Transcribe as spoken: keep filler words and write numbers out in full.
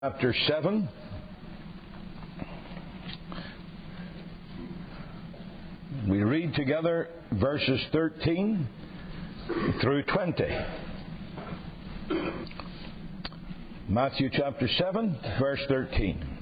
Chapter seven. We read together verses thirteen through twenty. Matthew chapter seven, verse thirteen.